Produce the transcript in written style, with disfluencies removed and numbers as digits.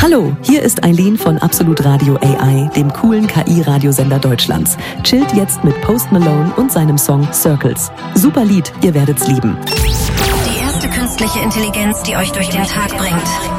Hallo, hier ist Eileen von Absolut Radio AI, dem coolen KI-Radiosender Deutschlands. Chillt jetzt mit Post Malone und seinem Song Circles. Super Lied, ihr werdet's lieben. Die erste künstliche Intelligenz, die euch durch den Tag bringt.